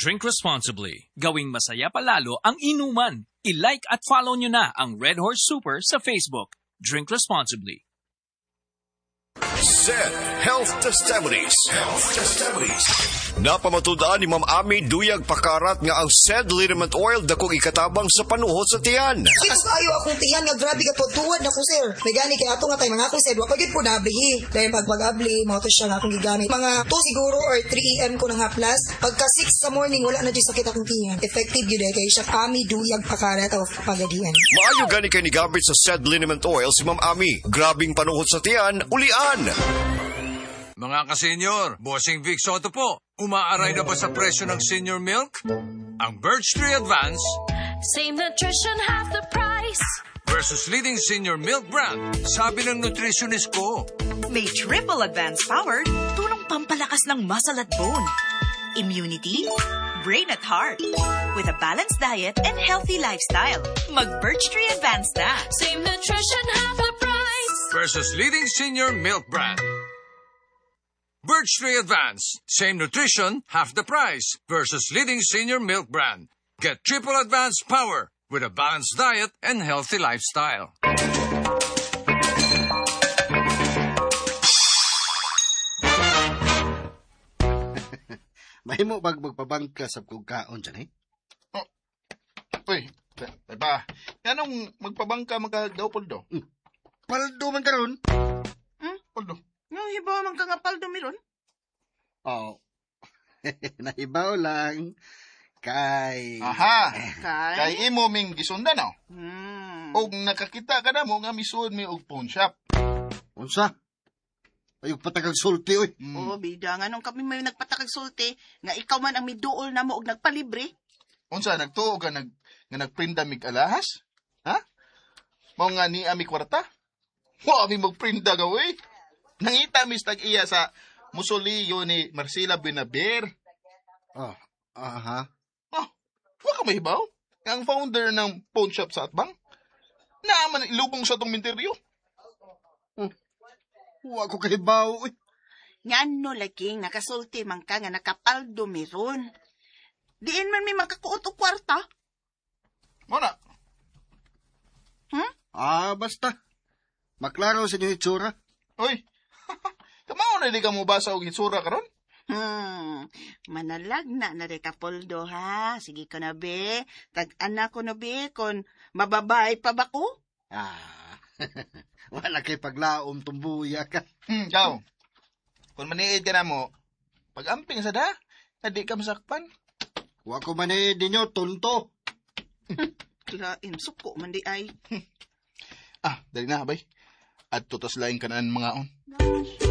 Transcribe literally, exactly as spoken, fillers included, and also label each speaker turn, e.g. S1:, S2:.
S1: Drink responsibly. Gawing masaya palalo ang inuman. I-like at follow nyo na ang Red Horse Super sa Facebook. Drink responsibly.
S2: Z Health Testimonies. Health Testimonies. Napamatudaan ni Ma'am Ami Duyag Pakarat nga ang S E D liniment oil dakong ikatabang sa panuhot sa tiyan.
S3: Sis, ayo akong tiyan nga grabe ka tuwad na ko, sir. May gani kay ato nga tayo mga akong S E D. Wapagid po nablihi. Dahil pagpag-abli, mga to siya nga akong gigamit. Mga two siguro or three a m ko na nga plus. Pagka six sa morning, wala na dyan sakit akong tiyan. Effective yun eh. Kaya siya Ami Duyag Pakarat of Pagadian.
S2: Maayo gani kay nigabit sa S E D liniment oil si Ma'am Ami. Grabing panuhot sa tiyan, ulian.
S4: Mga ka-senior, Bossing Vic Soto po. Umaaray na ba sa presyo ng senior milk? Ang Birch Tree Advance
S5: Same nutrition, half the price.
S4: versus leading senior milk brand. Sabi ng nutritionist ko.
S6: May triple advanced power, tulong pampalakas ng muscle at bone, immunity, brain at heart. With a balanced diet and healthy lifestyle, mag-Birch Tree Advance na.
S5: Same nutrition, half the price.
S4: Versus leading senior milk brand. Birch Tree Advance. Same nutrition, half the price. Versus leading senior milk brand. Get triple advanced power with a balanced diet and healthy lifestyle.
S7: Mahimo bag magpabangka sa kugkaon dyan eh?
S8: Oh. Uy, ba? Anong magpabangka magkagdaw, Poldo?
S7: Hmm. Paldo man karon.
S8: Hmm? Poldo?
S6: Nung hibaw man ka nga paldo miron?
S7: Oh. Nahibaw lang. Kay...
S8: Aha!
S6: Kay?
S8: Kay imo ming gisundan, no?
S6: Hmm.
S8: O nakakita ka na mo nga misuod mi og pawn shop.
S7: Unsa? Ayog patagag sulti, oy.
S8: Mm.
S6: Oo, bida nga nung kami may nagpatakag sulti, nga ikaw man ang miduol na mo og nagpalibre.
S8: Unsa, nagtuo ka nag, nga nagprinda mig alahas? Ha? Mao nga ni ami kwarta? Wa mi magprinda gawi. Nangita mis tag iya sa musolio ni Marcela Benaber.
S7: Oh, aha.
S8: Oh, wa ka mahibaw? Ang founder ng pawn shop sa Atbang? Naaman ilubong sa tong minteryo.
S7: Hmm. Wa ko kahibaw, oy.
S6: Ngano laging nakasulti man ka nga nakapaldo miron. Diin man may makakuot o kwarta.
S8: Muna,
S6: Hmm?
S7: Ah, basta. Maklaro sa inyo itsura.
S8: oy. Kamao na di ka mo basa og hitsura karon?
S6: Hmm, manalag na na de kapoldo ha. Sige ko na be. Tag-ana ko na be kon mababay pa ba ko?
S7: Ah, wala kay paglaom tumbuya ka.
S8: Hmm, ikaw. Kung maniid ka na mo, pag-amping sa da, na di ka masakpan.
S7: Wa ko man eh, di nyo, tunto.
S6: Kilain, suko man di ay.
S8: Ah, dali na, bay. At tutos laing kanaan mga on.